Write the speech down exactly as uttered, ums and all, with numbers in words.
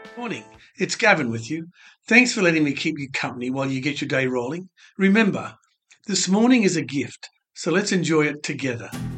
Morning, it's Gavin with you. Thanks for letting me keep you company while you get your day rolling. Remember, this morning is a gift, so let's enjoy it together.